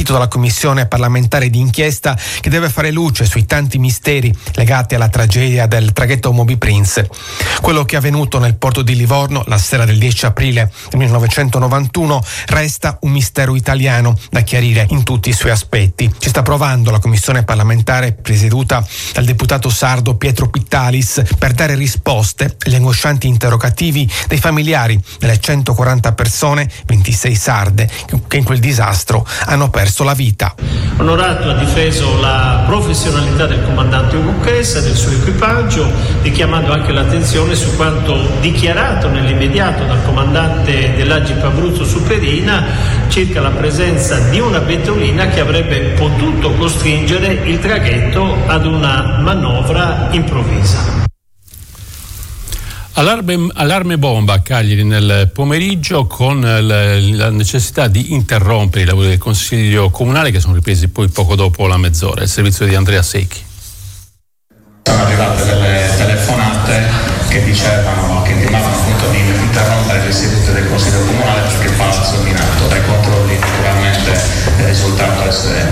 istituito dalla Commissione parlamentare di inchiesta che deve fare luce sui tanti misteri legati alla tragedia del traghetto Moby Prince. Quello che è avvenuto nel porto di Livorno la sera del 10 aprile del 1991 resta un mistero italiano da chiarire in tutti i suoi aspetti. Ci sta provando la Commissione parlamentare presieduta dal deputato sardo Pietro Pittalis per dare risposte agli angoscianti interrogativi dei familiari delle 140 persone, 26 sarde, che in quel disastro hanno perso la vita. Onorato ha difeso la professionalità del comandante Ugo Chessa e del suo equipaggio, richiamando anche l'attenzione su quanto dichiarato nell'immediato dal comandante dell'Agip Abruzzo Superina circa la presenza di una betolina che avrebbe potuto costringere il traghetto ad una manovra improvvisa. Allarme bomba a Cagliari nel pomeriggio, con la necessità di interrompere i lavori del Consiglio Comunale, che sono ripresi poi poco dopo la mezz'ora. Il servizio di Andrea Secchi. Sono arrivate delle telefonate che intimavano appunto di interrompere le sedute del Consiglio Comunale perché il palazzo è minato. Dai controlli naturalmente è risultato essere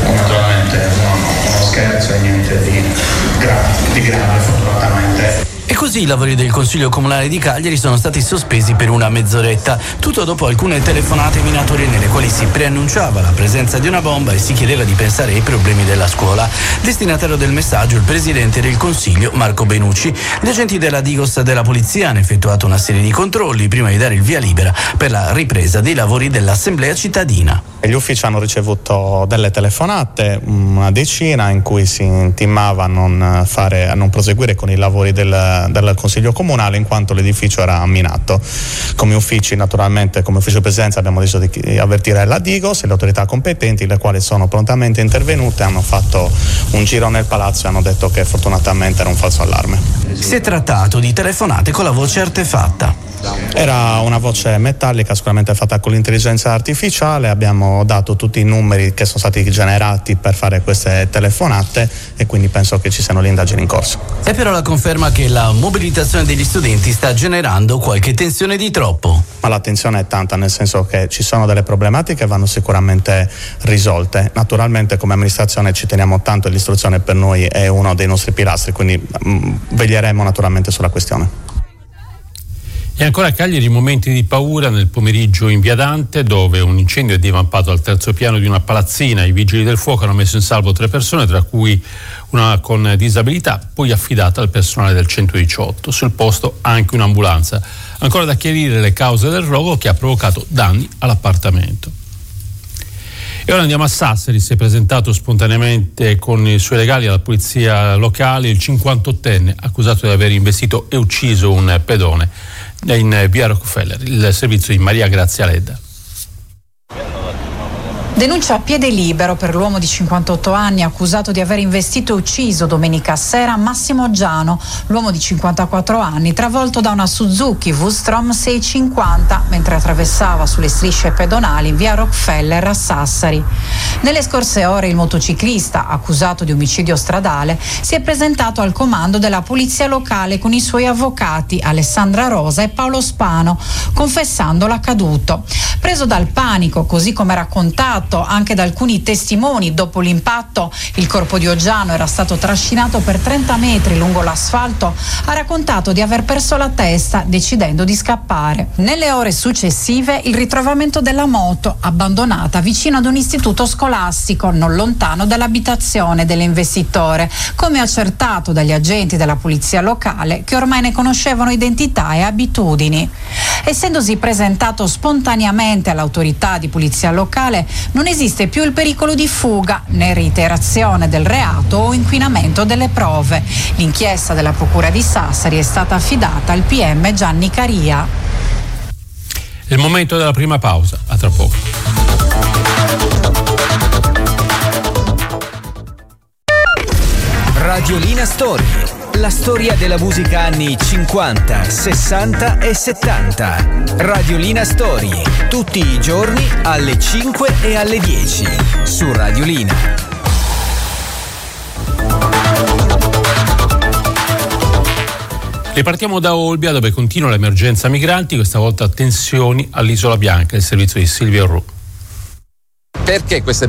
uno scherzo e niente di grave fortunatamente. E così i lavori del Consiglio Comunale di Cagliari sono stati sospesi per una mezz'oretta, tutto dopo alcune telefonate minatorie nelle quali si preannunciava la presenza di una bomba e si chiedeva di pensare ai problemi della scuola. Destinatario del messaggio il presidente del Consiglio Marco Benucci. Gli agenti della Digos della Polizia hanno effettuato una serie di controlli prima di dare il via libera per la ripresa dei lavori dell'Assemblea cittadina. Gli uffici hanno ricevuto delle telefonate, una decina, in cui si intimava a non proseguire con i lavori del Consiglio Comunale in quanto l'edificio era minato. Come uffici, naturalmente, come ufficio presidenza abbiamo deciso di avvertire la Digos e le autorità competenti, le quali sono prontamente intervenute, hanno fatto un giro nel palazzo e hanno detto che fortunatamente era un falso allarme. Si è trattato di telefonate con la voce artefatta. Era una voce metallica, sicuramente fatta con l'intelligenza artificiale. Abbiamo dato tutti i numeri che sono stati generati per fare queste telefonate e quindi penso che ci siano le indagini in corso. È però la conferma che la mobilitazione degli studenti sta generando qualche tensione di troppo. Ma la tensione è tanta, nel senso che ci sono delle problematiche che vanno sicuramente risolte. Naturalmente come amministrazione ci teniamo tanto e l'istruzione per noi è uno dei nostri pilastri, quindi veglieremo naturalmente sulla questione. E ancora a Cagliari momenti di paura nel pomeriggio in via Dante, dove un incendio è divampato al terzo piano di una palazzina. I vigili del fuoco hanno messo in salvo 3 persone, tra cui una con disabilità, poi affidata al personale del 118. Sul posto anche un'ambulanza. Ancora da chiarire le cause del rogo che ha provocato danni all'appartamento. E ora andiamo a Sassari. Si è presentato spontaneamente con i suoi legali alla polizia locale il 58enne accusato di aver investito e ucciso un pedone in via Rockefeller. Il servizio di Maria Grazia Ledda. Denuncia a piede libero per l'uomo di 58 anni accusato di aver investito e ucciso domenica sera Massimo Giano, l'uomo di 54 anni, travolto da una Suzuki V-Strom 650 mentre attraversava sulle strisce pedonali in via Rockefeller a Sassari. Nelle scorse ore il motociclista, accusato di omicidio stradale, si è presentato al comando della polizia locale con i suoi avvocati Alessandra Rosa e Paolo Spano, confessando l'accaduto. Preso dal panico, così come raccontato anche da alcuni testimoni, dopo l'impatto il corpo di Oggiano era stato trascinato per 30 metri lungo l'asfalto, ha raccontato di aver perso la testa decidendo di scappare. Nelle ore successive il ritrovamento della moto abbandonata vicino ad un istituto scolastico non lontano dall'abitazione dell'investitore, come accertato dagli agenti della polizia locale che ormai ne conoscevano identità e abitudini. Essendosi presentato spontaneamente all'autorità di polizia locale, non esiste più il pericolo di fuga, né reiterazione del reato o inquinamento delle prove. L'inchiesta della Procura di Sassari è stata affidata al PM Gianni Caria. È il momento della prima pausa, a tra poco. Radiolina Story. La storia della musica anni 50, 60 e 70. Radiolina Story. Tutti i giorni alle 5 e alle 10. Su Radiolina. Ripartiamo da Olbia, dove continua l'emergenza migranti, questa volta tensioni all'Isola Bianca, il servizio di Silvio Ru. Perché queste